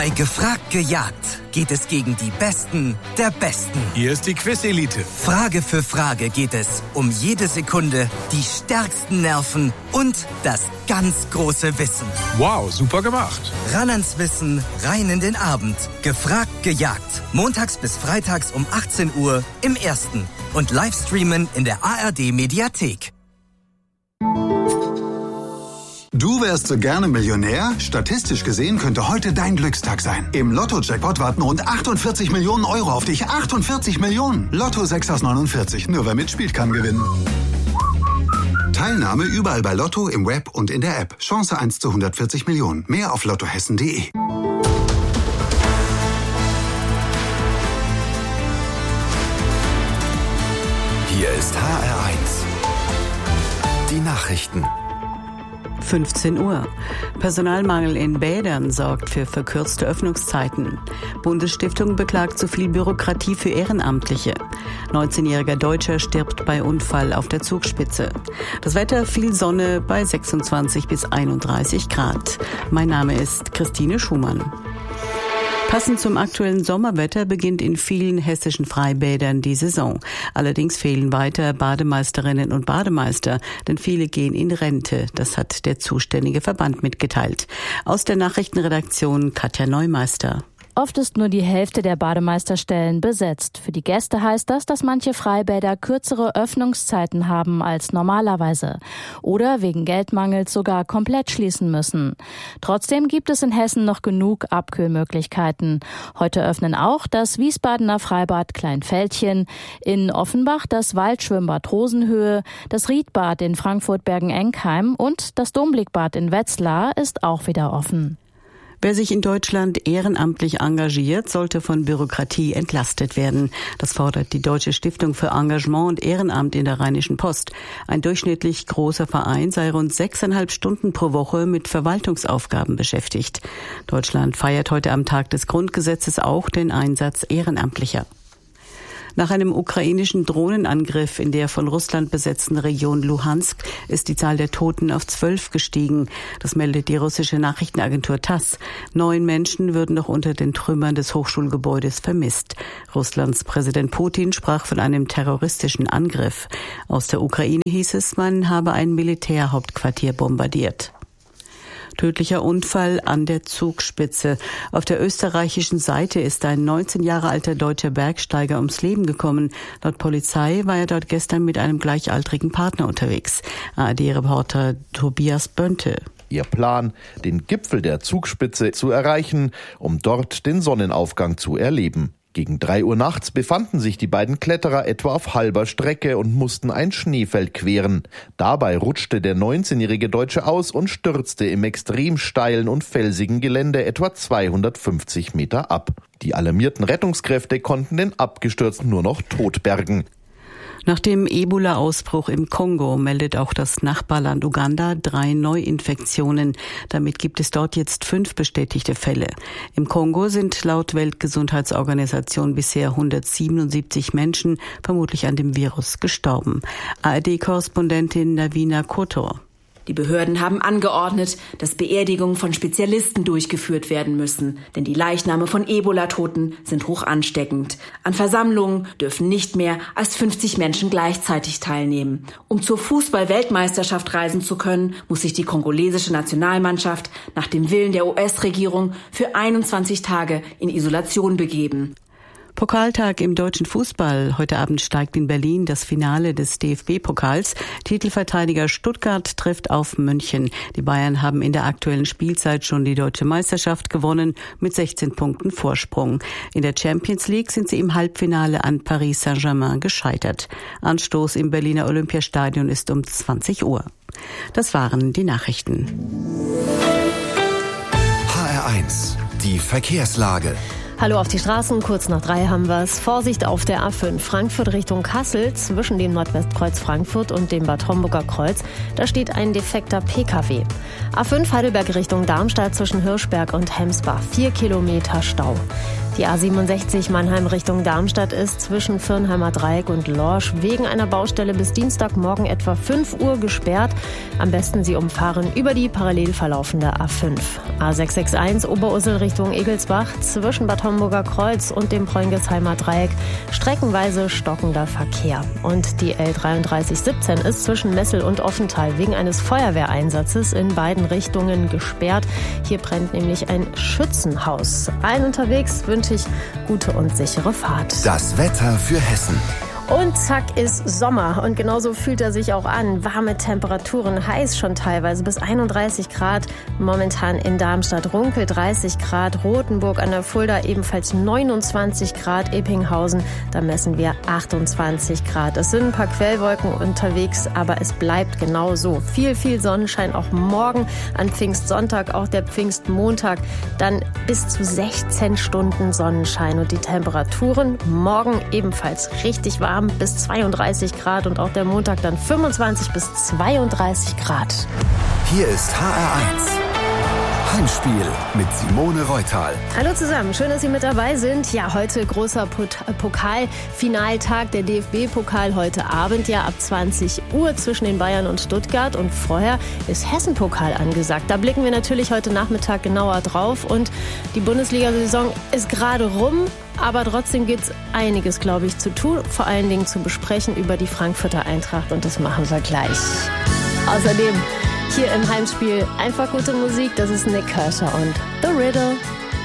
Bei Gefragt gejagt geht es gegen die Besten der Besten. Hier ist die Quiz-Elite. Frage für Frage geht es um jede Sekunde, die stärksten Nerven und das ganz große Wissen. Wow, super gemacht. Ran ans Wissen, rein in den Abend. Gefragt gejagt. Montags bis freitags um 18 Uhr im Ersten. Und Livestreamen in der ARD-Mediathek. Du wärst so gerne Millionär? Statistisch gesehen könnte heute dein Glückstag sein. Im Lotto-Jackpot warten rund 48 Millionen Euro auf dich. 48 Millionen! Lotto 6 aus 49. Nur wer mitspielt, kann gewinnen. Teilnahme überall bei Lotto, im Web und in der App. Chance 1 zu 140 Millionen. Mehr auf lottohessen.de. Hier ist HR1. Die Nachrichten. 15 Uhr. Personalmangel in Bädern sorgt für verkürzte Öffnungszeiten. Bundesstiftung beklagt zu viel Bürokratie für Ehrenamtliche. 19-jähriger Deutscher stirbt bei Unfall auf der Zugspitze. Das Wetter, viel Sonne bei 26 bis 31 Grad. Mein Name ist Christine Schumann. Passend zum aktuellen Sommerwetter beginnt in vielen hessischen Freibädern die Saison. Allerdings fehlen weiter Bademeisterinnen und Bademeister, denn viele gehen in Rente. Das hat der zuständige Verband mitgeteilt. Aus der Nachrichtenredaktion Katja Neumeister. Oft ist nur die Hälfte der Bademeisterstellen besetzt. Für die Gäste heißt das, dass manche Freibäder kürzere Öffnungszeiten haben als normalerweise oder wegen Geldmangels sogar komplett schließen müssen. Trotzdem gibt es in Hessen noch genug Abkühlmöglichkeiten. Heute öffnen auch das Wiesbadener Freibad Kleinfeldchen, in Offenbach das Waldschwimmbad Rosenhöhe, das Riedbad in Frankfurt-Bergen-Enkheim und das Domblickbad in Wetzlar ist auch wieder offen. Wer sich in Deutschland ehrenamtlich engagiert, sollte von Bürokratie entlastet werden. Das fordert die Deutsche Stiftung für Engagement und Ehrenamt in der Rheinischen Post. Ein durchschnittlich großer Verein sei rund 6,5 Stunden pro Woche mit Verwaltungsaufgaben beschäftigt. Deutschland feiert heute am Tag des Grundgesetzes auch den Einsatz Ehrenamtlicher. Nach einem ukrainischen Drohnenangriff in der von Russland besetzten Region Luhansk ist die Zahl der Toten auf 12 gestiegen. Das meldet die russische Nachrichtenagentur TASS. 9 Menschen würden noch unter den Trümmern des Hochschulgebäudes vermisst. Russlands Präsident Putin sprach von einem terroristischen Angriff. Aus der Ukraine hieß es, man habe ein Militärhauptquartier bombardiert. Tödlicher Unfall an der Zugspitze. Auf der österreichischen Seite ist ein 19 Jahre alter deutscher Bergsteiger ums Leben gekommen. Laut Polizei war er dort gestern mit einem gleichaltrigen Partner unterwegs. ARD-Reporter Tobias Bönte. Ihr Plan, den Gipfel der Zugspitze zu erreichen, um dort den Sonnenaufgang zu erleben. Gegen 3 Uhr nachts befanden sich die beiden Kletterer etwa auf halber Strecke und mussten ein Schneefeld queren. Dabei rutschte der 19-jährige Deutsche aus und stürzte im extrem steilen und felsigen Gelände etwa 250 Meter ab. Die alarmierten Rettungskräfte konnten den Abgestürzten nur noch tot bergen. Nach dem Ebola-Ausbruch im Kongo meldet auch das Nachbarland Uganda 3 Neuinfektionen. Damit gibt es dort jetzt 5 bestätigte Fälle. Im Kongo sind laut Weltgesundheitsorganisation bisher 177 Menschen vermutlich an dem Virus gestorben. ARD-Korrespondentin Navina Kotor. Die Behörden haben angeordnet, dass Beerdigungen von Spezialisten durchgeführt werden müssen, denn die Leichname von Ebola-Toten sind hoch ansteckend. An Versammlungen dürfen nicht mehr als 50 Menschen gleichzeitig teilnehmen. Um zur Fußball-Weltmeisterschaft reisen zu können, muss sich die kongolesische Nationalmannschaft nach dem Willen der US-Regierung für 21 Tage in Isolation begeben. Pokaltag im deutschen Fußball. Heute Abend steigt in Berlin das Finale des DFB-Pokals. Titelverteidiger Stuttgart trifft auf München. Die Bayern haben in der aktuellen Spielzeit schon die deutsche Meisterschaft gewonnen mit 16 Punkten Vorsprung. In der Champions League sind sie im Halbfinale an Paris Saint-Germain gescheitert. Anstoß im Berliner Olympiastadion ist um 20 Uhr. Das waren die Nachrichten. HR1, die Verkehrslage. Hallo auf die Straßen, kurz nach 3 haben wir es. Vorsicht auf der A5 Frankfurt Richtung Kassel zwischen dem Nordwestkreuz Frankfurt und dem Bad Homburger Kreuz. Da steht ein defekter Pkw. A5 Heidelberg Richtung Darmstadt zwischen Hirschberg und Hemsbach. 4 Kilometer Stau. Die A67 Mannheim Richtung Darmstadt ist zwischen Viernheimer Dreieck und Lorsch wegen einer Baustelle bis Dienstagmorgen etwa 5 Uhr gesperrt. Am besten Sie umfahren über die parallel verlaufende A5. A661 Oberursel Richtung Egelsbach zwischen Bad Homburger Kreuz und dem Preungesheimer Dreieck streckenweise stockender Verkehr. Und die L3317 ist zwischen Messel und Offenthal wegen eines Feuerwehreinsatzes in beiden Richtungen gesperrt. Hier brennt nämlich ein Schützenhaus. Allen unterwegs wünsche ich gute und sichere Fahrt. Das Wetter für Hessen. Und zack ist Sommer und genauso fühlt er sich auch an. Warme Temperaturen, heiß schon teilweise bis 31 Grad. Momentan in Darmstadt, Runkel 30 Grad, Rothenburg an der Fulda ebenfalls 29 Grad, Eppinghausen, da messen wir 28 Grad. Es sind ein paar Quellwolken unterwegs, aber es bleibt genau so. Viel Sonnenschein auch morgen an Pfingstsonntag, auch der Pfingstmontag, dann bis zu 16 Stunden Sonnenschein und die Temperaturen morgen ebenfalls richtig warm bis 32 Grad und auch der Montag dann 25 bis 32 Grad. Hier ist HR1 Heimspiel mit Simone Reutal. Hallo zusammen, schön, dass Sie mit dabei sind. Ja, heute großer Pokalfinaltag, der DFB-Pokal heute Abend, ja ab 20 Uhr zwischen den Bayern und Stuttgart und vorher ist Hessen-Pokal angesagt. Da blicken wir natürlich heute Nachmittag genauer drauf und die Bundesliga-Saison ist gerade rum. Aber trotzdem gibt es einiges, glaube ich, zu tun, vor allen Dingen zu besprechen über die Frankfurter Eintracht und das machen wir gleich. Außerdem hier im Heimspiel einfach gute Musik, das ist Nick Kershaw und The Riddle.